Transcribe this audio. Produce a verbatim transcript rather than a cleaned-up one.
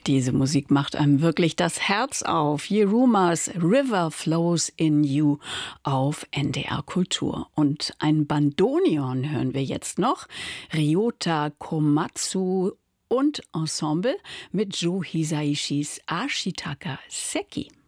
Diese Musik macht einem wirklich das Herz auf. Yerumas River Flows in You auf N D R Kultur. Und ein Bandoneon hören wir jetzt noch. Ryota Komatsu und Ensemble mit Joe Hisaishis Ashitaka Seki.